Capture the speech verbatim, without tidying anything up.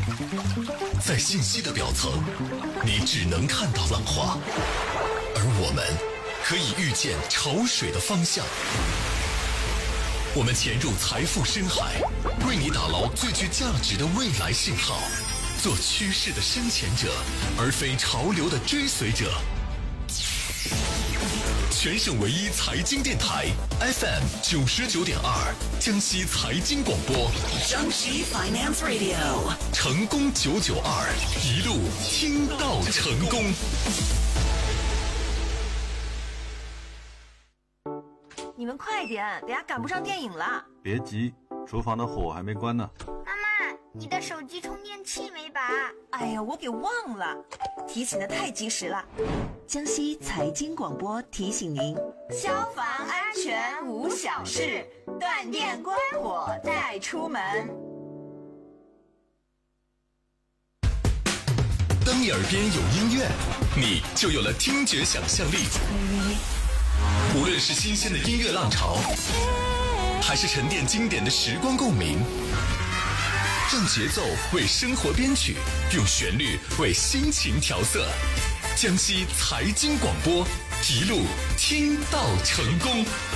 在信息的表层，你只能看到浪花，而我们可以预见潮水的方向。我们潜入财富深海，为你打捞最具价值的未来信号，做趋势的深潜者，而非潮流的追随者。全省唯一财经电台 F M 九十九点二，江西财经广播， 江西 Finance Radio， 成功九九二，一路听到成功。 你们快点，等下赶不上电影了。 别急，厨房的火还没关呢。 妈妈，你的手机充电器没拔？ 哎呀，我给忘了，提醒的太及时了。江西财经广播提醒您：消防安全无小事，断电关火再出门。 当你耳边有音乐，你就有了听觉想象力。无论是新鲜的音乐浪潮，还是沉淀经典的时光共鸣，让节奏为生活编曲，用旋律为心情调色。江西财经广播，一路听到成功。